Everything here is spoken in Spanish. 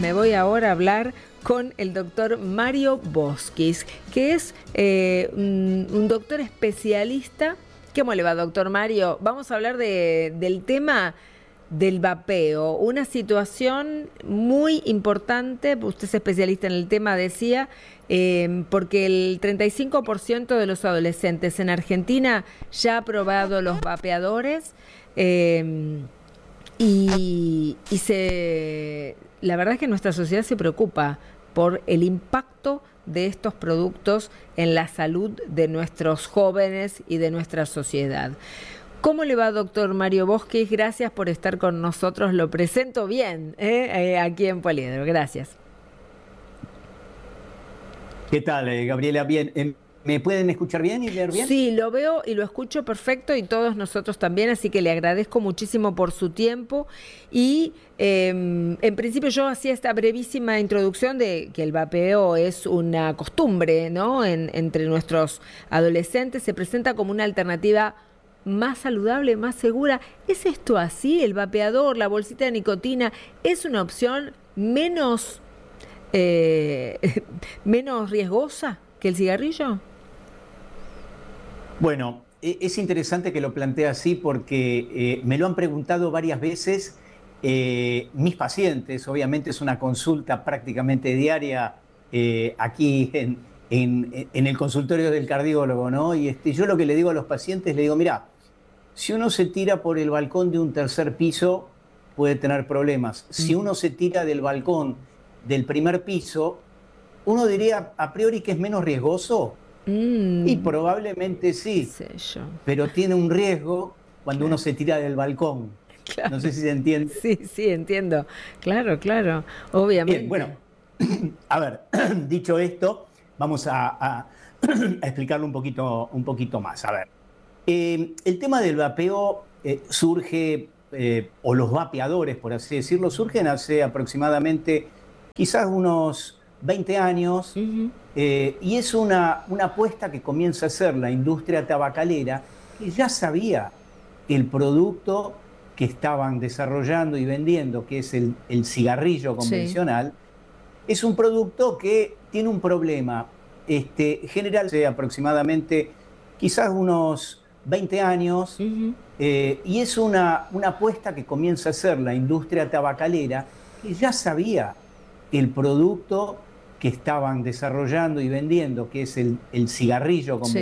Me voy ahora a hablar con el doctor Mario Boschis, que es un doctor especialista. ¿Cómo le va, doctor Mario? Vamos a hablar del tema del vapeo, una situación muy importante. Usted es especialista en el tema, decía, porque el 35% de los adolescentes en Argentina ya ha probado los vapeadores. La verdad es que nuestra sociedad se preocupa por el impacto de estos productos en la salud de nuestros jóvenes y de nuestra sociedad. ¿Cómo le va, doctor Mario Boschis? Gracias por estar con nosotros. Lo presento bien aquí en Poliedro. Gracias. ¿Qué tal, Gabriela? Bien. ¿Me pueden escuchar bien y leer bien? Sí, lo veo y lo escucho perfecto, y todos nosotros también, así que le agradezco muchísimo por su tiempo. Y en principio yo hacía esta brevísima introducción de que el vapeo es una costumbre, ¿no? Entre nuestros adolescentes se presenta como una alternativa más saludable, más segura. ¿Es esto así? ¿El vapeador, la bolsita de nicotina, es una opción menos riesgosa que el cigarrillo? Bueno, es interesante que lo plantee así porque me lo han preguntado varias veces mis pacientes. Obviamente es una consulta prácticamente diaria aquí en el consultorio del cardiólogo, ¿no? Y yo lo que le digo a los pacientes, le digo, mira, si uno se tira por el balcón de un tercer piso, puede tener problemas. Si uno se tira del balcón del primer piso, uno diría a priori que es menos riesgoso. Y probablemente sí, pero tiene un riesgo cuando uno se tira del balcón. Claro. No sé si se entiende. Sí, entiendo. Claro, obviamente. Bien, bueno, a ver, dicho esto, vamos a explicarlo un poquito más. A ver, el tema del vapeo surge, o los vapeadores, por así decirlo, surgen hace aproximadamente quizás unos 20 años. Y es una apuesta que comienza a hacer la industria tabacalera, que ya sabía que el producto que estaban desarrollando y vendiendo, que es el cigarrillo convencional, es un producto que tiene un problema general, aproximadamente quizás unos 20 años. Y es una apuesta que comienza a hacer la industria tabacalera, que ya sabía que el producto que estaban desarrollando y vendiendo, que es el cigarrillo convencional,